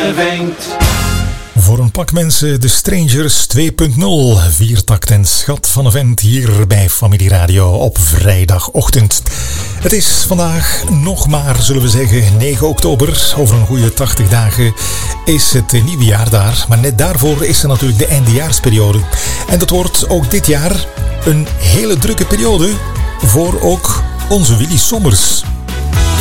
wenkt. Voor een pak mensen, de Strangers 2.0. Viertakt en schat van een vent hier bij Familie Radio op vrijdagochtend. Het is vandaag nog maar, zullen we zeggen, 9 oktober. Over een goede 80 dagen is het nieuwe jaar daar. Maar net daarvoor is er natuurlijk de eindejaarsperiode. En dat wordt ook dit jaar een hele drukke periode voor ook onze Willy Sommers.